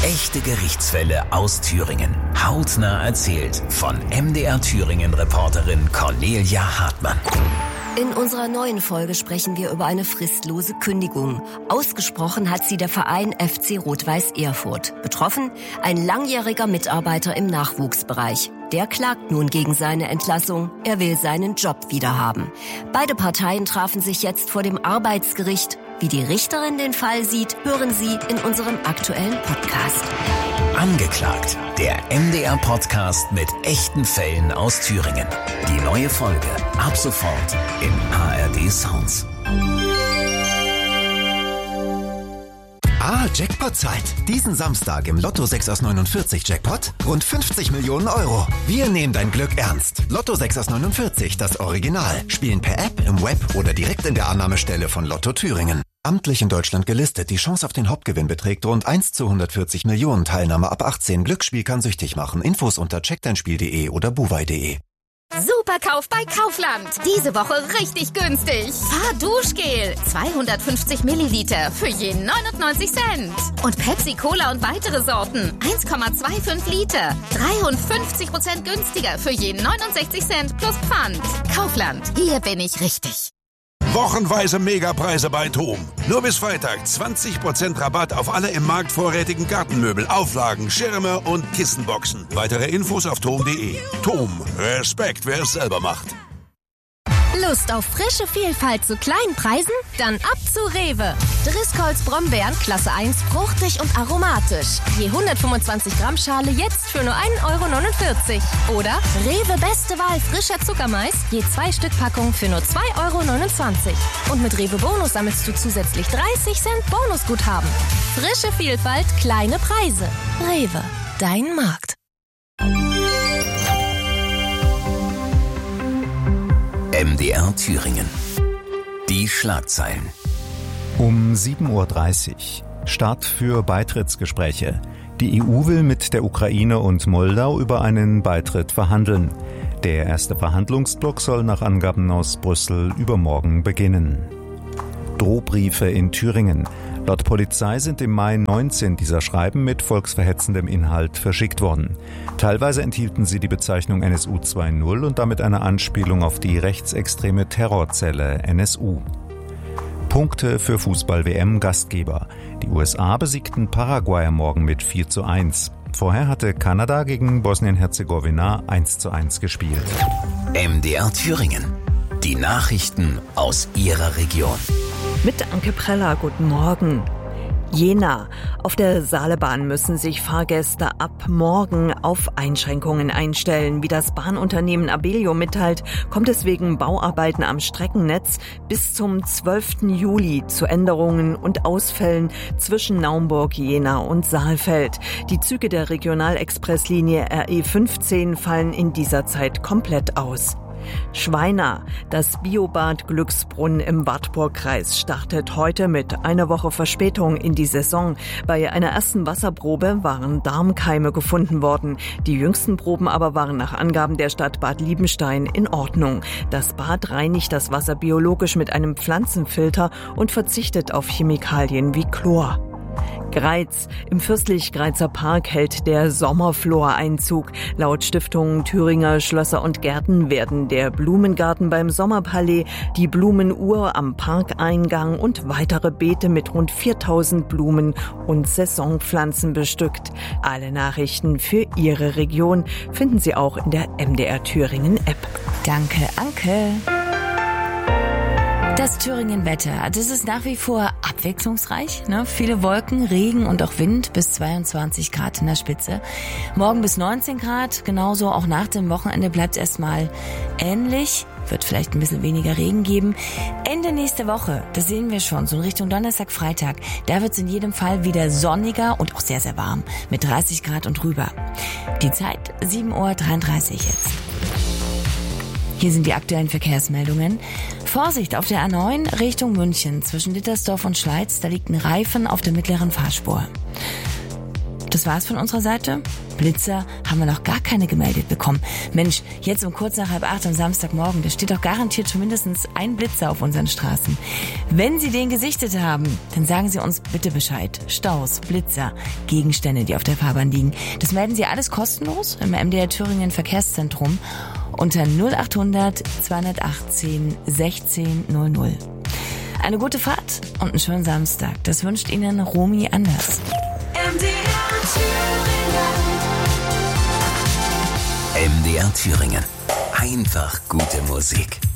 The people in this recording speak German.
Echte Gerichtsfälle aus Thüringen. Hautnah erzählt von MDR Thüringen-Reporterin Cornelia Hartmann. In unserer neuen Folge sprechen wir über eine fristlose Kündigung. Ausgesprochen hat sie der Verein FC Rot-Weiß Erfurt. Betroffen ein langjähriger Mitarbeiter im Nachwuchsbereich. Der klagt nun gegen seine Entlassung. Er will seinen Job wiederhaben. Beide Parteien trafen sich jetzt vor dem Arbeitsgericht. Wie die Richterin den Fall sieht, hören Sie in unserem aktuellen Podcast. Angeklagt, der MDR-Podcast mit echten Fällen aus Thüringen. Die neue Folge ab sofort in ARD Sounds. Jackpot-Zeit. Diesen Samstag im Lotto 6 aus 49 Jackpot rund 50 Millionen Euro. Wir nehmen dein Glück ernst. Lotto 6 aus 49, das Original. Spielen per App, im Web oder direkt in der Annahmestelle von Lotto Thüringen. Amtlich in Deutschland gelistet. Die Chance auf den Hauptgewinn beträgt rund 1 zu 140 Millionen. Teilnahme ab 18. Glücksspiel kann süchtig machen. Infos unter checkdeinspiel.de oder buwei.de. Superkauf bei Kaufland. Diese Woche richtig günstig. Fahrduschgel 250 Milliliter für je 99 Cent. Und Pepsi Cola und weitere Sorten 1,25 Liter. 53% günstiger für je 69 Cent plus Pfand. Kaufland, hier bin ich richtig. Wochenweise Megapreise bei TOM. Nur bis Freitag 20% Rabatt auf alle im Markt vorrätigen Gartenmöbel, Auflagen, Schirme und Kissenboxen. Weitere Infos auf tom.de. TOM. Respekt, wer es selber macht. Lust auf frische Vielfalt zu kleinen Preisen? Dann ab zu Rewe. Driscolls Brombeeren Klasse 1 fruchtig und aromatisch. Je 125 Gramm Schale jetzt für nur 1,49 €. Oder Rewe Beste Wahl frischer Zuckermais, je 2 Stück Packung für nur 2,29 €. Und mit Rewe Bonus sammelst du zusätzlich 30 Cent Bonusguthaben. Frische Vielfalt, kleine Preise. Rewe, dein Markt. MDR Thüringen. Die Schlagzeilen. Um 7:30 Uhr. Start für Beitrittsgespräche. Die EU will mit der Ukraine und Moldau über einen Beitritt verhandeln. Der erste Verhandlungsblock soll nach Angaben aus Brüssel übermorgen beginnen. Drohbriefe in Thüringen. Laut Polizei sind im Mai 19 dieser Schreiben mit volksverhetzendem Inhalt verschickt worden. Teilweise enthielten sie die Bezeichnung NSU 2.0 und damit eine Anspielung auf die rechtsextreme Terrorzelle NSU. Punkte für Fußball-WM-Gastgeber. Die USA besiegten Paraguay am Morgen mit 4:1. Vorher hatte Kanada gegen Bosnien-Herzegowina 1:1 gespielt. MDR Thüringen. Die Nachrichten aus Ihrer Region. Mit Anke Preller, guten Morgen. Jena. Auf der Saalebahn müssen sich Fahrgäste ab morgen auf Einschränkungen einstellen. Wie das Bahnunternehmen Abellio mitteilt, kommt es wegen Bauarbeiten am Streckennetz bis zum 12. Juli zu Änderungen und Ausfällen zwischen Naumburg, Jena und Saalfeld. Die Züge der Regionalexpresslinie RE15 fallen in dieser Zeit komplett aus. Schweina. Das Biobad Glücksbrunn im Wartburgkreis startet heute mit einer Woche Verspätung in die Saison. Bei einer ersten Wasserprobe waren Darmkeime gefunden worden. Die jüngsten Proben aber waren nach Angaben der Stadt Bad Liebenstein in Ordnung. Das Bad reinigt das Wasser biologisch mit einem Pflanzenfilter und verzichtet auf Chemikalien wie Chlor. Greiz. Im Fürstlich-Greizer Park hält der Sommerflor Einzug. Laut Stiftung Thüringer Schlösser und Gärten werden der Blumengarten beim Sommerpalais, die Blumenuhr am Parkeingang und weitere Beete mit rund 4000 Blumen und Saisonpflanzen bestückt. Alle Nachrichten für Ihre Region finden Sie auch in der MDR Thüringen App. Danke, Anke. Das Thüringen-Wetter, das ist nach wie vor abwechslungsreich. Viele Wolken, Regen und auch Wind bis 22 Grad in der Spitze. Morgen bis 19 Grad, genauso auch nach dem Wochenende bleibt es erstmal ähnlich. Wird vielleicht ein bisschen weniger Regen geben. Ende nächste Woche, das sehen wir schon, so in Richtung Donnerstag, Freitag. Da wird es in jedem Fall wieder sonniger und auch sehr, sehr warm. Mit 30 Grad und drüber. Die Zeit 7:33 Uhr jetzt. Hier sind die aktuellen Verkehrsmeldungen. Vorsicht auf der A9 Richtung München zwischen Dittersdorf und Schleiz. Da liegt ein Reifen auf der mittleren Fahrspur. das war's von unserer Seite. Blitzer haben wir noch gar keine gemeldet bekommen. Mensch, jetzt um kurz nach 7:30 am Samstagmorgen, da steht doch garantiert schon mindestens ein Blitzer auf unseren Straßen. Wenn Sie den gesichtet haben, dann sagen Sie uns bitte Bescheid. Staus, Blitzer, Gegenstände, die auf der Fahrbahn liegen. Das melden Sie alles kostenlos im MDR Thüringen Verkehrszentrum unter 0800 218 1600. Eine gute Fahrt und einen schönen Samstag. Das wünscht Ihnen Romy Anders. MDR Thüringen. Einfach gute Musik.